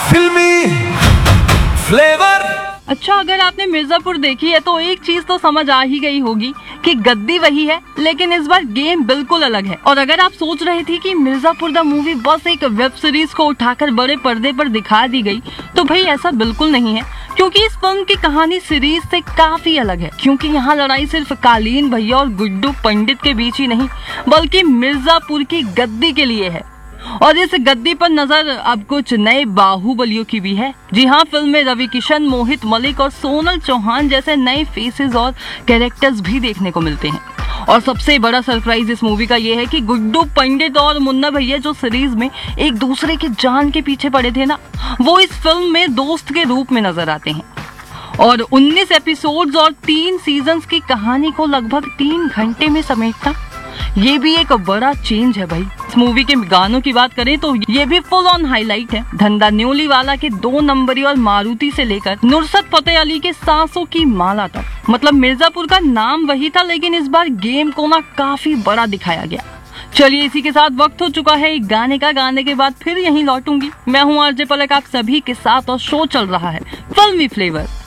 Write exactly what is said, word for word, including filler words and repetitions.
फिल्मी फ्लेवर। अच्छा, अगर आपने मिर्जापुर देखी है तो एक चीज तो समझ आ ही गई होगी कि गद्दी वही है, लेकिन इस बार गेम बिल्कुल अलग है। और अगर आप सोच रहे थे कि मिर्जापुर द मूवी बस एक वेब सीरीज को उठाकर बड़े पर्दे पर दिखा दी गई, तो भाई ऐसा बिल्कुल नहीं है, क्योंकि इस फिल्म की कहानी सीरीज से काफी अलग है। क्योंकि यहाँ लड़ाई सिर्फ कालीन भैया और गुड्डू पंडित के बीच ही नहीं, बल्कि मिर्जापुर की गद्दी के लिए है। और इस गद्दी पर नजर अब कुछ नए बाहुबलियों की भी है। जी हाँ, फिल्म में रवि किशन, मोहित मलिक और सोनल चौहान जैसे नए फेसेस और कैरेक्टर्स भी देखने को मिलते हैं। और सबसे बड़ा सरप्राइज इस मूवी का ये है कि गुड्डू पंडित और मुन्ना भैया जो सीरीज में एक दूसरे की जान के पीछे पड़े थे ना, वो इस फिल्म में दोस्त के रूप में नजर आते हैं। और उन्नीस एपिसोड्स और तीन सीजन्स की कहानी को लगभग तीन घंटे में समेटना, ये भी एक बड़ा चेंज है भाई। इस मूवी के गानों की बात करें तो ये भी फुल ऑन हाईलाइट है। धंधा न्योली वाला के दो नंबरी और मारुति से लेकर नुसरत फतेह अली के सांसों की माला तक, मतलब मिर्जापुर का नाम वही था, लेकिन इस बार गेम को ना काफी बड़ा दिखाया गया। चलिए, इसी के साथ वक्त हो चुका है एक गाने का। गाने के बाद फिर यहीं लौटूंगी। मैं हूँ आरजे पलक, आप सभी के साथ, और शो चल रहा है फिल्मी फ्लेवर।